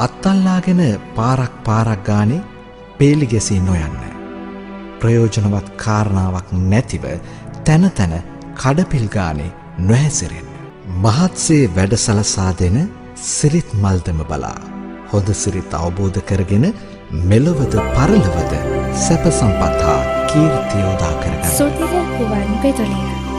අත්තල්ලාගෙන පාරක් ගානේ පේලි ගැසී නොයන්න. ප්‍රයෝජනවත් කාරණාවක් නැතිව තැන තැන කඩපිල් ගානේ නොහැසිරෙන්න. මහත්සේ වැඩසලසා දෙන සිරිත් මල්දම බලා හොඳ සිරිත් අවබෝධ කරගෙන මෙලොවද පරලොවද සැප සම්පත් හා කීර්තිය උදා කරගන්න. සොටිර කුවන් පෙතුලිය